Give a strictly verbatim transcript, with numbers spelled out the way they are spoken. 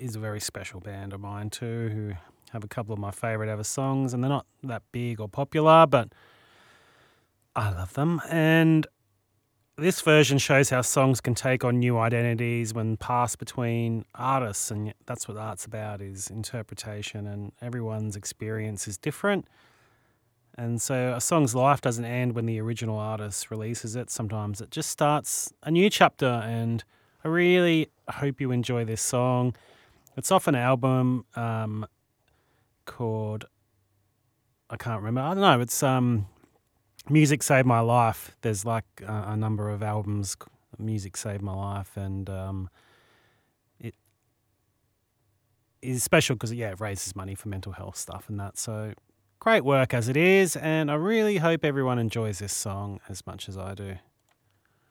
is a very special band of mine too, who have a couple of my favourite ever songs, and they're not that big or popular, but I love them. And this version shows how songs can take on new identities when passed between artists, and that's what art's about, is interpretation, and everyone's experience is different. And so a song's life doesn't end when the original artist releases it. Sometimes it just starts a new chapter, and I really hope you enjoy this song. It's off an album um, called, I can't remember, I don't know, it's um, Music Saved My Life. There's like a, a number of albums, Music Saved My Life, and um, it is special because, yeah, it raises money for mental health stuff and that. So great work as it is, and I really hope everyone enjoys this song as much as I do.